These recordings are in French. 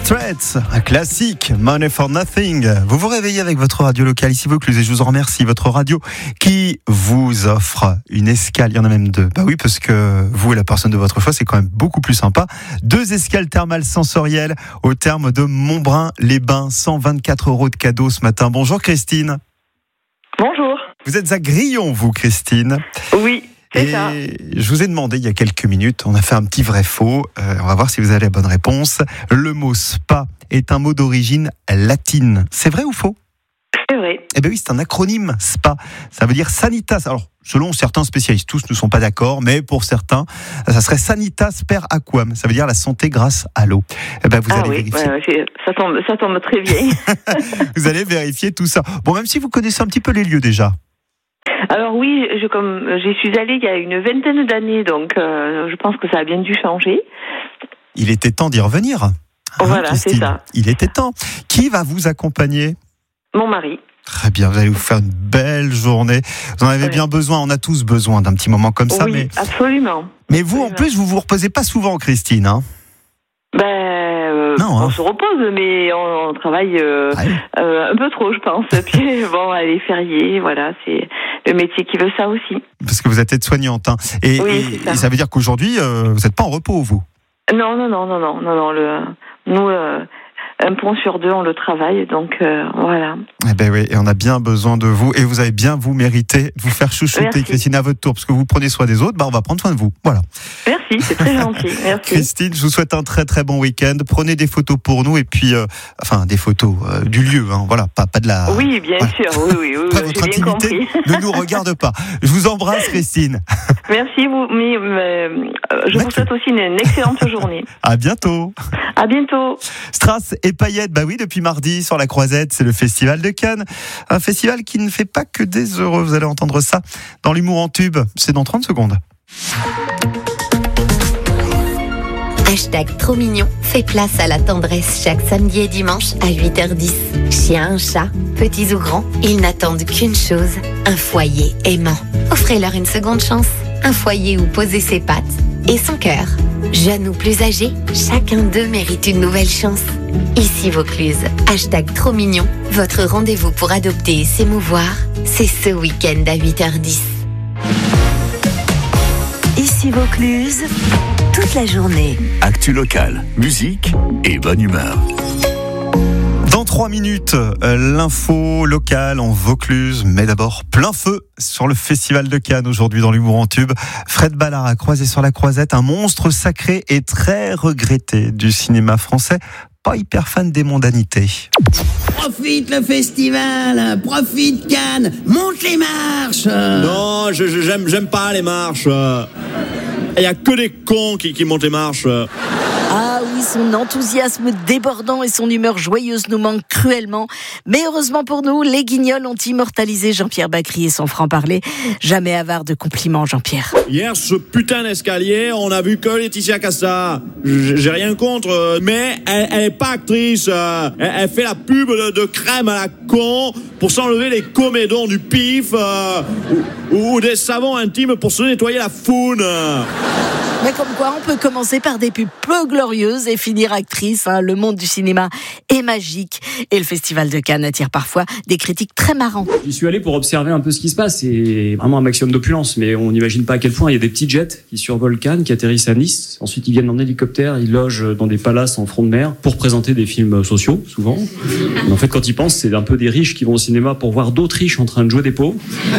Straits, un classique, Money for Nothing. Vous vous réveillez avec votre radio locale ici Vaucluse et je vous en remercie, votre radio qui vous offre une escale, il y en a même deux. Bah oui, parce que vous et la personne de votre choix, c'est quand même beaucoup plus sympa. 2 escales thermales sensorielles au terme de Montbrun-les-Bains, 124 € de cadeau ce matin. Bonjour Christine. Bonjour. Vous êtes à Grillon, vous Christine. Oui. C'est ça. Je vous ai demandé il y a quelques minutes, on a fait un petit vrai-faux, on va voir si vous avez la bonne réponse. Le mot spa est un mot d'origine latine. C'est vrai ou faux ? C'est vrai. Eh bien oui, c'est un acronyme, SPA. Ça veut dire Sanitas. Alors, selon certains spécialistes, tous ne sont pas d'accord, mais pour certains, ça serait Sanitas per Aquam. Ça veut dire la santé grâce à l'eau. Eh bien, vous allez vérifier. Ça tombe très bien. Vous allez vérifier tout ça. Bon, même si vous connaissez un petit peu les lieux déjà. Alors oui, j'y suis allée il y a une vingtaine d'années, donc je pense que ça a bien dû changer. Il était temps d'y revenir. Voilà, Christine, c'est ça. Il était temps. Qui va vous accompagner ? Mon mari. Très bien, vous allez vous faire une belle journée. Vous en avez bien besoin, on a tous besoin d'un petit moment comme ça. Oui, absolument. Mais vous, en plus, vous vous reposez pas souvent, Christine. Hein ? On se repose, mais on travaille un peu trop, je pense. Puis bon, les fériés, voilà, c'est le métier qui veut ça aussi. Parce que vous êtes aide-soignante, hein. Et ça veut dire qu'aujourd'hui, vous n'êtes pas en repos, vous ? Non. Nous, un pont sur 2, on le travaille, donc voilà. Eh ben oui, et on a bien besoin de vous, et vous avez bien vous mérité de vous faire chouchouter. Merci. Christine, à votre tour, parce que vous prenez soin des autres, on va prendre soin de vous. Voilà. Merci, c'est très gentil. Merci. Christine, je vous souhaite un très très bon week-end. Prenez des photos pour nous, et puis, des photos du lieu, hein, voilà, pas de la. Oui, bien sûr, oui. Après, votre intimité ne nous regarde pas. Je vous embrasse, Christine. Merci, je vous souhaite aussi une excellente journée. À bientôt. À bientôt. Strass et paillettes, oui, depuis mardi sur la Croisette, c'est le Festival de Cannes. Un festival qui ne fait pas que des heureux, vous allez entendre ça dans l'humour en tube, c'est dans 30 secondes. Hashtag trop mignon fait place à la tendresse chaque samedi et dimanche à 8h10. Chiens, chats, petits ou grands, ils n'attendent qu'une chose, un foyer aimant. Offrez-leur une seconde chance, un foyer où poser ses pattes et son cœur. Jeunes ou plus âgés, chacun d'eux mérite une nouvelle chance. Ici Vaucluse, hashtag trop mignon, votre rendez-vous pour adopter et s'émouvoir, c'est ce week-end à 8h10. Ici Vaucluse, toute la journée. Actu locale, musique et bonne humeur. Dans 3 minutes, l'info locale en Vaucluse, mais d'abord plein feu sur le Festival de Cannes aujourd'hui dans l'humour en tube. Fred Ballard a croisé sur la Croisette un monstre sacré et très regretté du cinéma français, pas hyper fan des mondanités. Profite le festival, profite Cannes, monte les marches. Non, j'aime pas les marches. Il y a que des cons qui montent les marches. Ah oui, son enthousiasme débordant et son humeur joyeuse nous manquent cruellement. Mais heureusement pour nous, les Guignols ont immortalisé Jean-Pierre Bacry et son franc-parler. Jamais avare de compliments, Jean-Pierre. Hier, ce putain d'escalier, on a vu que Laetitia Casta. J'ai rien contre, mais elle est pas actrice. Elle fait la pub de crème à la con pour s'enlever les comédons du pif ou des savons intimes pour se nettoyer la foune. Mais comme quoi, on peut commencer par des pubs peu glorieuses et finir actrice. Le monde du cinéma est magique. Et le Festival de Cannes attire parfois des critiques très marrants. J'y suis allé pour observer un peu ce qui se passe. C'est vraiment un maximum d'opulence, mais on n'imagine pas à quel point il y a des petits jets qui survolent Cannes, qui atterrissent à Nice. Ensuite, ils viennent en hélicoptère, ils logent dans des palaces en front de mer pour présenter des films sociaux, souvent. Mais en fait, quand ils pensent, c'est un peu des riches qui vont au cinéma pour voir d'autres riches en train de jouer des pauvres.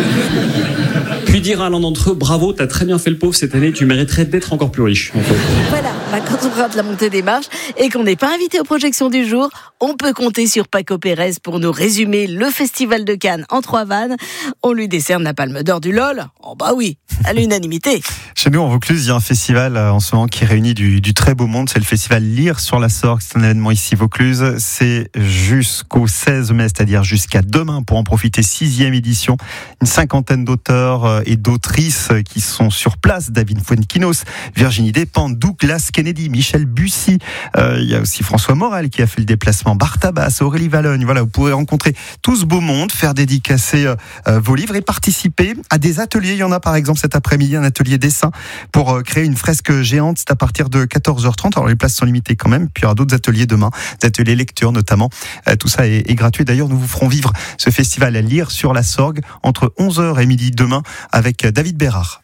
Puis dire à l'un d'entre eux, bravo, t'as très bien fait le pauvre cette année, tu mériterais d'être encore plus riche. En fait. Voilà, quand on rate la montée des marches et qu'on n'est pas invité aux projections du jour, on peut compter sur Paco Pérez pour nous résumer le Festival de Cannes en 3 vannes. On lui décerne la Palme d'Or du LOL. Oh bah oui, à l'unanimité. Chez nous en Vaucluse, il y a un festival en ce moment qui réunit du très beau monde. C'est le festival Lire sur la Sorgue. C'est un événement ici Vaucluse. C'est jusqu'au 16 mai, c'est-à-dire jusqu'à demain pour en profiter. 6e édition. Une 50aine d'auteurs et d'autrices qui sont sur place. David Fuenquinos, Virginie Despentes, Douglas Kennedy, Michel Bussy. Il y a aussi François Morel qui a fait le déplacement Vincent, Bartabas, Aurélie Valogne. Voilà, vous pourrez rencontrer tout ce beau monde, faire dédicacer vos livres et participer à des ateliers. Il y en a par exemple cet après-midi, un atelier dessin pour créer une fresque géante. C'est à partir de 14h30. Alors les places sont limitées quand même. Puis il y aura d'autres ateliers demain, des ateliers lecture notamment. Tout ça est gratuit. D'ailleurs, nous vous ferons vivre ce festival à lire sur la Sorgue entre 11h et midi demain avec David Bérard.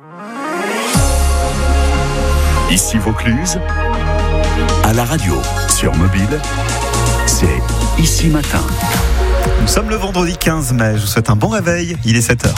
Ici Vaucluse, à la radio, sur mobile, c'est Ici Matin. Nous sommes le vendredi 15 mai. Je vous souhaite un bon réveil. Il est 7h.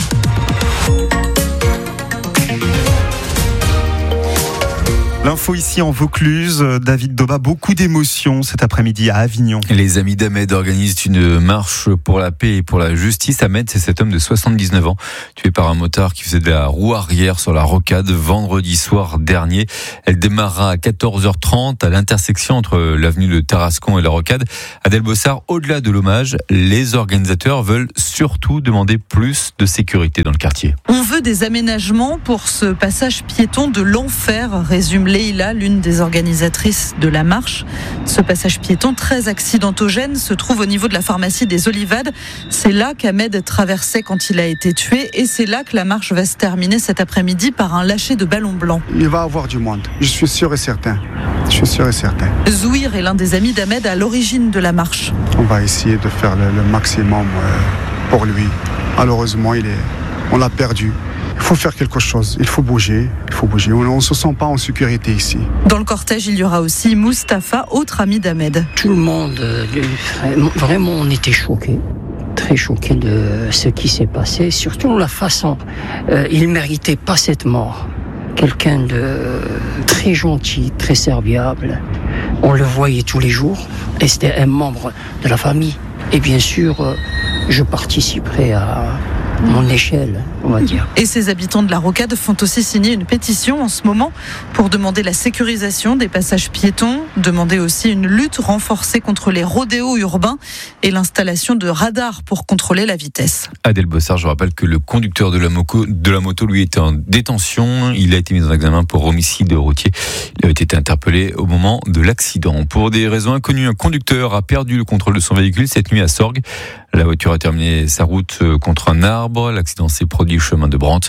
L'info ici en Vaucluse, David Doba, beaucoup d'émotions cet après-midi à Avignon. Les amis d'Ahmed organisent une marche pour la paix et pour la justice. Ahmed, c'est cet homme de 79 ans, tué par un motard qui faisait de la roue arrière sur la rocade vendredi soir dernier. Elle démarrera à 14h30 à l'intersection entre l'avenue de Tarascon et la rocade. Adèle Bossard, au-delà de l'hommage, les organisateurs veulent surtout demander plus de sécurité dans le quartier. On veut des aménagements pour ce passage piéton de l'enfer, résume Leïla, l'une des organisatrices de la marche. Ce passage piéton très accidentogène se trouve au niveau de la pharmacie des Olivades. C'est là qu'Ahmed traversait quand il a été tué et c'est là que la marche va se terminer cet après-midi par un lâcher de ballons blancs. Il va y avoir du monde, je suis sûr et certain. Zouir est l'un des amis d'Ahmed à l'origine de la marche. On va essayer de faire le maximum pour lui. Malheureusement, on l'a perdu. Il faut faire quelque chose, il faut bouger. On ne se sent pas en sécurité ici. Dans le cortège, il y aura aussi Mustapha, autre ami d'Ahmed. Tout le monde, vraiment, on était choqués. Très choqués de ce qui s'est passé, surtout la façon. Il ne méritait pas cette mort. Quelqu'un de très gentil, très serviable. On le voyait tous les jours et c'était un membre de la famille. Et bien sûr, je participerai à mon échelle, on va dire. Et ces habitants de la rocade font aussi signer une pétition en ce moment pour demander la sécurisation des passages piétons, demander aussi une lutte renforcée contre les rodéos urbains et l'installation de radars pour contrôler la vitesse. Adèle Bossard, je rappelle que le conducteur de la moto, lui, était en détention. Il a été mis en examen pour homicide routier. Il avait été interpellé au moment de l'accident. Pour des raisons inconnues, un conducteur a perdu le contrôle de son véhicule cette nuit à Sorgues. La voiture a terminé sa route contre un arbre. L'accident s'est produit chemin de Brantes.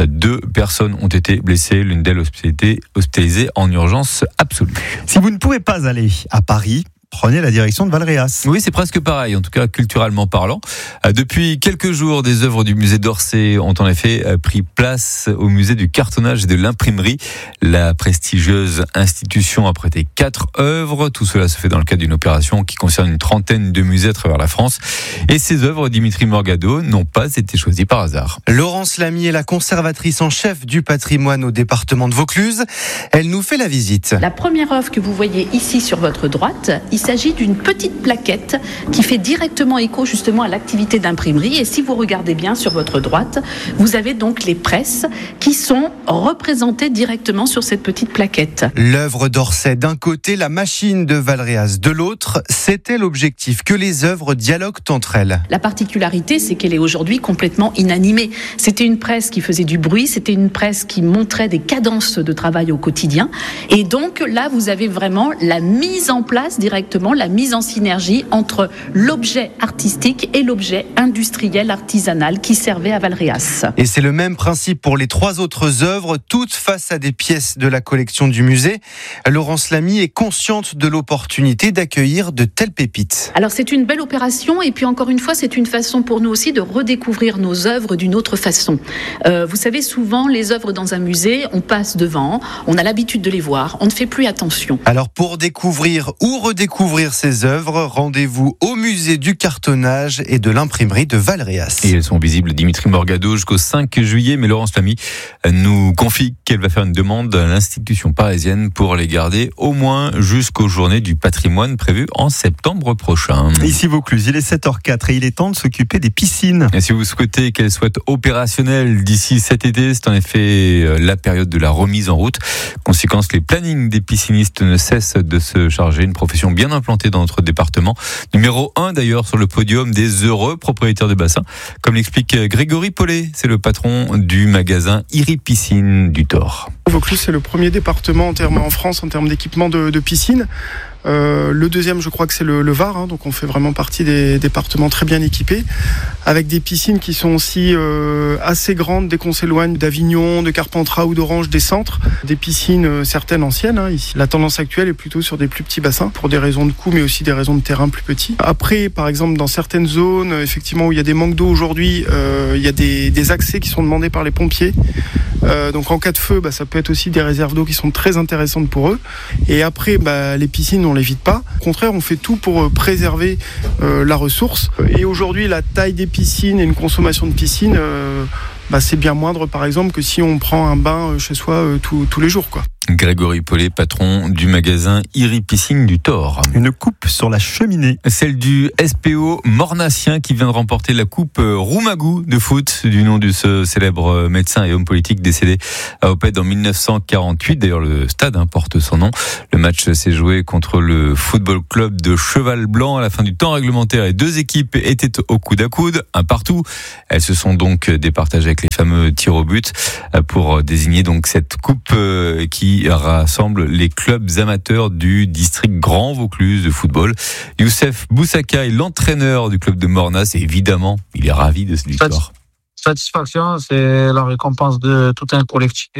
2 personnes ont été blessées, l'une d'elles hospitalisée en urgence absolue. Si vous ne pouvez pas aller à Paris, prenez la direction de Valréas. Oui, c'est presque pareil, en tout cas culturellement parlant. Depuis quelques jours, des œuvres du musée d'Orsay ont en effet pris place au musée du cartonnage et de l'imprimerie. La prestigieuse institution a prêté 4 œuvres. Tout cela se fait dans le cadre d'une opération qui concerne une trentaine de musées à travers la France. Et ces œuvres, Dimitri Morgado, n'ont pas été choisies par hasard. Laurence Lamy est la conservatrice en chef du patrimoine au département de Vaucluse. Elle nous fait la visite. La première œuvre que vous voyez ici sur votre droite, il s'agit d'une petite plaquette qui fait directement écho justement à l'activité d'imprimerie. Et si vous regardez bien sur votre droite, vous avez donc les presses qui sont représentées directement sur cette petite plaquette. L'œuvre d'Orsay d'un côté, la machine de Valréas de l'autre, c'était l'objectif, que les œuvres dialoguent entre elles. La particularité, c'est qu'elle est aujourd'hui complètement inanimée. C'était une presse qui faisait du bruit, c'était une presse qui montrait des cadences de travail au quotidien. Et donc là, vous avez vraiment la mise en place directement, la mise en synergie entre l'objet artistique et l'objet industriel artisanal qui servait à Valréas. Et c'est le même principe pour les 3 autres œuvres, toutes face à des pièces de la collection du musée. Laurence Lamy est consciente de l'opportunité d'accueillir de telles pépites. Alors c'est une belle opération et puis encore une fois, c'est une façon pour nous aussi de redécouvrir nos œuvres d'une autre façon. Vous savez, souvent les œuvres dans un musée, on passe devant, on a l'habitude de les voir, on ne fait plus attention. Alors pour découvrir ou redécouvrir ces œuvres, rendez-vous au musée du cartonnage et de l'imprimerie de Valréas. Et elles sont visibles, Dimitri Morgado, jusqu'au 5 juillet. Mais Laurence Lamy nous confie qu'elle va faire une demande à l'institution parisienne pour les garder au moins jusqu'aux journées du patrimoine prévues en septembre prochain. Ici Vaucluse, il est 7h04 et il est temps de s'occuper des piscines. Et si vous souhaitez qu'elles soient opérationnelles d'ici cet été, c'est en effet la période de la remise en route. Conséquence, les plannings des piscinistes ne cessent de se charger. Une profession bien implantée dans notre département. Numéro 1 d'ailleurs sur le podium des heureux propriétaires de bassins. Comme l'explique Grégory Paulet, c'est le patron du magasin Iri Piscine du Thor. Vaucluse, c'est le premier département en France en termes d'équipement de piscine. Le deuxième, je crois que c'est le Var, hein, donc on fait vraiment partie des départements très bien équipés, avec des piscines qui sont aussi assez grandes dès qu'on s'éloigne d'Avignon, de Carpentras ou d'Orange, des centres. Des piscines certaines anciennes, hein, ici. La tendance actuelle est plutôt sur des plus petits bassins, pour des raisons de coût, mais aussi des raisons de terrain plus petits. Après, par exemple, dans certaines zones, effectivement, où il y a des manques d'eau aujourd'hui, il y a des accès qui sont demandés par les pompiers. Donc en cas de feu, ça peut être aussi des réserves d'eau qui sont très intéressantes pour eux. Et après, les piscines, on les vide pas. Au contraire, on fait tout pour préserver la ressource. Et aujourd'hui, la taille des piscines et une consommation de piscine, c'est bien moindre, par exemple, que si on prend un bain chez soi tous les jours, quoi. Grégory Paulet, patron du magasin Iri Piscine du Thor. Une coupe sur la cheminée. Celle du SPO Mornacien qui vient de remporter la coupe Roumagou de foot du nom de ce célèbre médecin et homme politique décédé à Opède en 1948. D'ailleurs, le stade porte son nom. Le match s'est joué contre le football club de Cheval Blanc à la fin du temps réglementaire. Les deux équipes étaient au coude à coude, un partout. Elles se sont donc départagées avec les fameux tirs au but pour désigner donc cette coupe qui rassemble les clubs amateurs du district Grand Vaucluse de football. Youssef Boussaka est l'entraîneur du club de Mornas et évidemment, il est ravi de cette victoire. Satisfaction, c'est la récompense de tout un collectif,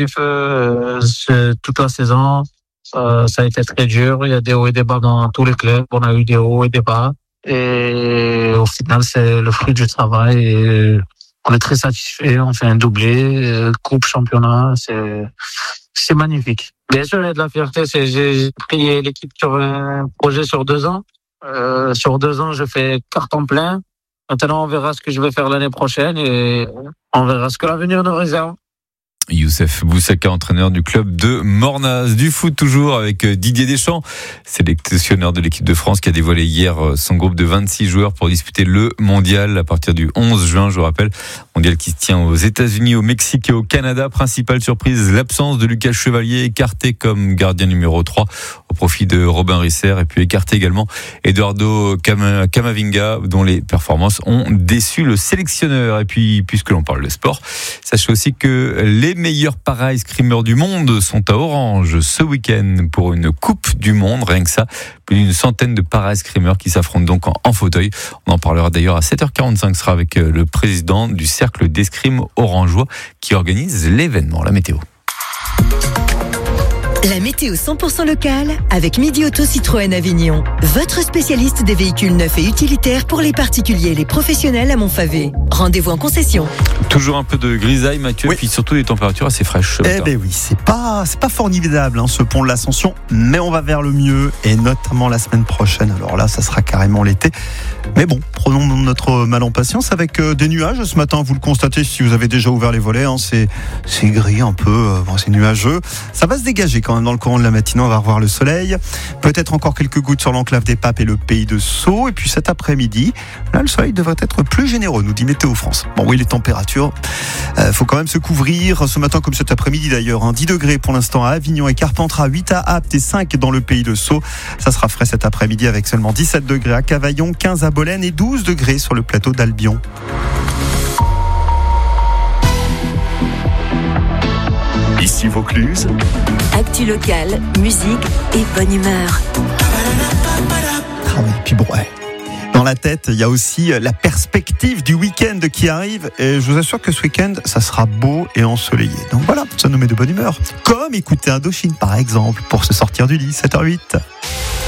toute la saison. Ça a été très dur, il y a des hauts et des bas dans tous les clubs, on a eu des hauts et des bas. Et au final, c'est le fruit du travail. Et on est très satisfait, on fait un doublé, coupe, championnat, c'est magnifique. Bien sûr, il y a de la fierté. J'ai pris l'équipe sur un projet sur 2 ans. Sur 2 ans, je fais carton plein. Maintenant, on verra ce que je vais faire l'année prochaine et on verra ce que l'avenir nous réserve. Youssef Boussaka, entraîneur du club de Mornas. Du foot toujours avec Didier Deschamps, sélectionneur de l'équipe de France qui a dévoilé hier son groupe de 26 joueurs pour disputer le mondial à partir du 11 juin, je vous rappelle. Mondial qui se tient aux États-Unis, au Mexique et au Canada. Principale surprise, l'absence de Lucas Chevalier, écarté comme gardien numéro 3 au profit de Robin Risser, et puis écarté également Eduardo Camavinga, dont les performances ont déçu le sélectionneur. Et puis, puisque l'on parle de sport, sachez aussi que les meilleurs para-escrimeurs du monde sont à Orange ce week-end pour une Coupe du Monde. Rien que ça, plus d'une centaine de para-escrimeurs qui s'affrontent donc en fauteuil. On en parlera d'ailleurs à 7h45. Ce sera avec le président du cercle d'escrime orangeois qui organise l'événement. La météo. La météo 100% locale avec Midi Auto Citroën Avignon. Votre spécialiste des véhicules neufs et utilitaires pour les particuliers et les professionnels à Montfavet. Rendez-vous en concession. Toujours un peu de grisaille, Mathieu, et puis surtout des températures assez fraîches. Oui, c'est pas formidable ce pont de l'Ascension, mais on va vers le mieux et notamment la semaine prochaine. Alors là, ça sera carrément l'été. Mais bon, prenons notre mal en patience avec des nuages. Ce matin, vous le constatez si vous avez déjà ouvert les volets, c'est gris un peu, c'est nuageux. Ça va se dégager quand même dans le courant de la matinée, on va revoir le soleil. Peut-être encore quelques gouttes sur l'enclave des Papes et le pays de Sceaux. Et puis cet après-midi, là, le soleil devrait être plus généreux, nous dit Météo France. Bon, oui, les températures, faut quand même se couvrir. Ce matin, comme cet après-midi d'ailleurs, 10 degrés pour l'instant à Avignon et Carpentras, 8 à Apt et 5 dans le pays de Sceaux. Ça sera frais cet après-midi avec seulement 17 degrés à Cavaillon, 15 à Bolène et 12 degrés sur le plateau d'Albion. Ici Vaucluse. Actu locale, musique et bonne humeur. Puis bon, dans la tête, il y a aussi la perspective du week-end qui arrive. Et je vous assure que ce week-end, ça sera beau et ensoleillé. Donc voilà, ça nous met de bonne humeur. Comme écouter Indochine, par exemple, pour se sortir du lit, 7h08.